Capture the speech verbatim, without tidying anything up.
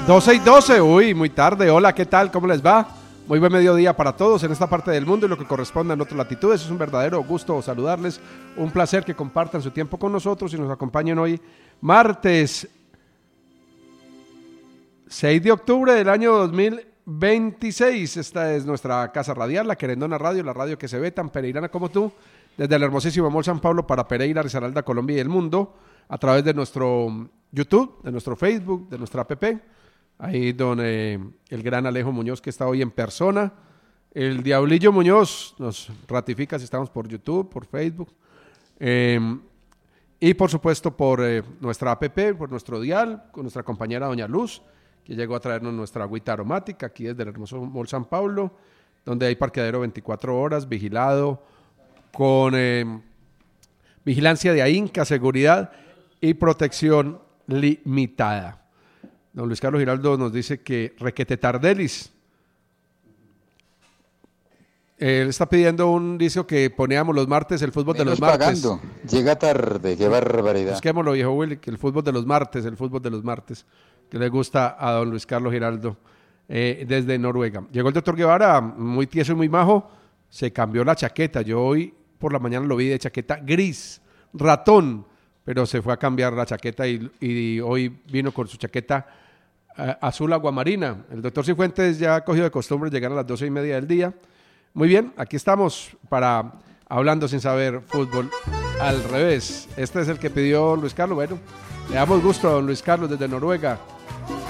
doce y doce, uy, muy tarde. Hola, ¿qué tal? ¿Cómo les va? Muy buen mediodía para todos en esta parte del mundo y lo que corresponde en otras latitudes. Es un verdadero gusto saludarles, un placer que compartan su tiempo con nosotros y nos acompañen hoy, martes seis de octubre del año dos mil veintiséis. Esta es nuestra casa radial, la Querendona Radio, la radio que se ve tan pereirana como tú, desde el hermosísimo Mall San Pablo para Pereira, Risaralda, Colombia y el mundo, a través de nuestro YouTube, de nuestro Facebook, de nuestra app. Ahí don eh, el gran Alejo Muñoz, que está hoy en persona. El Diablillo Muñoz nos ratifica si estamos por YouTube, por Facebook. Eh, y por supuesto por eh, nuestra app, por nuestro dial, con nuestra compañera doña Luz, que llegó a traernos nuestra agüita aromática aquí desde el hermoso Mall San Pablo, donde hay parqueadero veinticuatro horas, vigilado, con eh, vigilancia de AINCA, seguridad y protección limitada. Don Luis Carlos Giraldo nos dice que requete tardelis. Él está pidiendo un disco que poníamos los martes, el fútbol Menos de los martes. Pagando. Llega tarde, qué barbaridad. Busquémoslo, viejo Willy, que el fútbol de los martes, el fútbol de los martes, que le gusta a don Luis Carlos Giraldo eh, desde Noruega. Llegó el doctor Guevara, muy tieso y muy majo, se cambió la chaqueta. Yo hoy por la mañana lo vi de chaqueta gris, ratón, pero se fue a cambiar la chaqueta y, y hoy vino con su chaqueta uh, azul aguamarina. El doctor Cifuentes ya ha cogido de costumbre llegar a las doce y media del día. Muy bien, aquí estamos para Hablando Sin Saber Fútbol al Revés. Este es el que pidió Luis Carlos. Bueno, le damos gusto a don Luis Carlos desde Noruega.